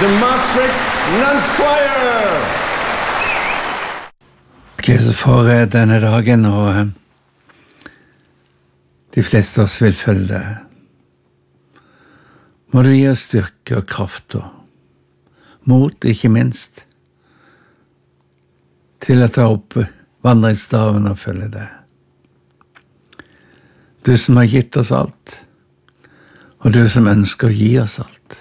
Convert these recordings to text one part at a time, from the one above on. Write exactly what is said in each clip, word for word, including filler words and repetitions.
the Maastricht Nuns Choir. Ok, så for uh, denne dagen, og uh, de fleste av oss vil følge det, må du gi oss styrke og kraft og mot, ikke minst, til å ta opp vandringsstaven og følge det. Du som har gitt oss alt, og du som ønsker å gi oss alt.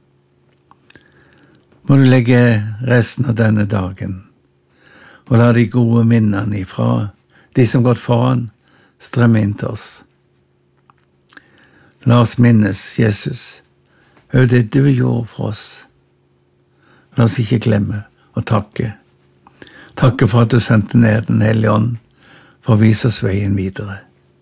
Må du legge resten av denne dagen, og la de gode minnene ifra de som gått foran strømme inn til oss. La oss minnes, Jesus, over det du gjorde for oss. La oss ikke glemme å takke. Takke for at du sendte ned den hellige ånd for å vise oss veien videre.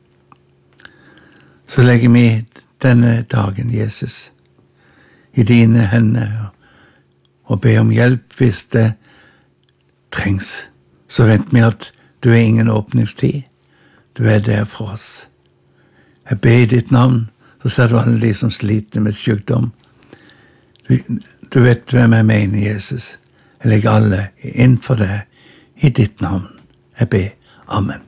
Så legger vi denne dagen, Jesus, i dine hender og be om hjelp hvis det trengs. Så vet vi at du er ingen åpningstid. Du er der for oss. Jeg ber i ditt navn, så ser du alle de som sliter med sykdom. Du, du vet hvem jeg mener, Jesus. Jeg legger alle inn for deg i ditt navn. Jeg ber. Amen.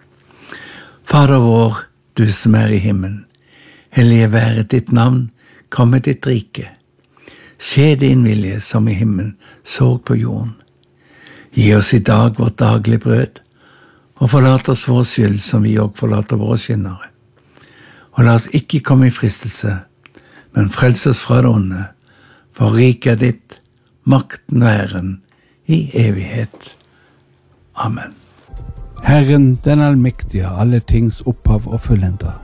Fader vår, du som er i himmelen, hellige være ditt navn, komme ditt rike. Skje din vilje som i himmelen, så på jorden. Gi oss i dag vårt daglige brød, og forlat oss vår skyld som vi også forlater våre skyldnere. Og la oss ikke komme i fristelse, men frels oss fra det onde, for riket er ditt, makten og æren i evighet. Amen. Herren, den allmektige, alle tings opphav og fullender.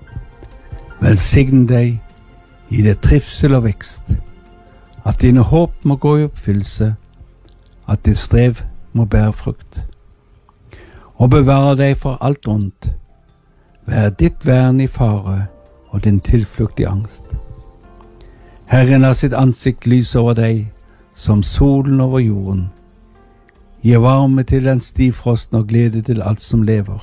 Velsign deg, gi deg trivsel og vekst, at dine håp må gå i oppfyllelse, at ditt strev må bære frukt, og bevare deg for alt ondt, vær ditt vern i fare og din tilflukt i angst. Herren har sitt ansikt lys over deg, som solen over jorden, gi varme til den stivfrosten og glede til alt som lever,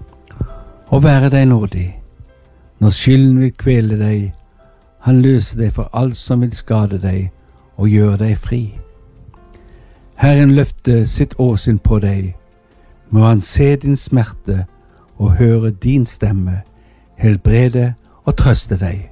og være deg nådig. Når skylden vil kvele deg, han løser deg for alt som vil skade deg og gjøre deg fri. Herren løfter sitt åsyn på deg, må han se din smerte og høre din stemme, helbrede og trøste deg.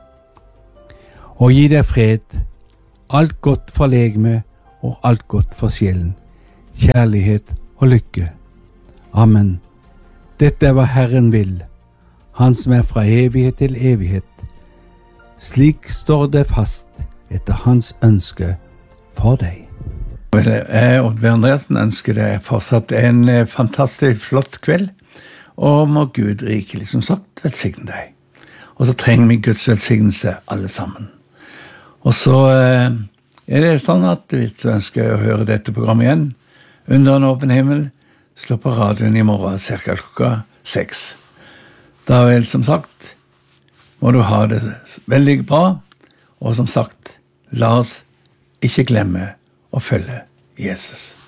Og gi deg fred, alt godt for legeme og alt godt for sjelen, kjærlighet og lykke. Amen. Dette er hva Herren vil, han som er fra evighet til evighet. Slik står det fast etter hans ønske for deg. Jeg og Oddbjørn Andreasen ønsker deg fortsatt en fantastisk flott kveld, og må Gud rikelig som sagt velsigne deg. Og så trenger vi Guds velsignelse alle sammen. Og så er det sånn at hvis du ønsker å høre dette programmet igjen, under en åpen himmel, slå på radioen i morgen cirka klokka seks. Da vel, som sagt, må du ha det veldig bra, og som sagt, la oss ikke glemme å følge Jesus.